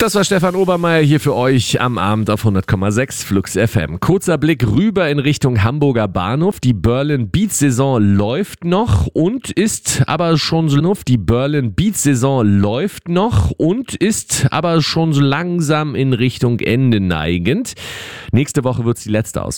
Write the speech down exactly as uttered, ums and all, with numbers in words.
Das war Stefan Obermeier hier für euch am Abend auf hundert Komma sechs Flux F M. Kurzer Blick rüber in Richtung Hamburger Bahnhof. Die Berlin Beats Saison läuft noch und ist aber schon so Die Berlin Beats Saison läuft noch und ist aber schon so langsam in Richtung Ende neigend. Nächste Woche wird es die letzte Ausgabe.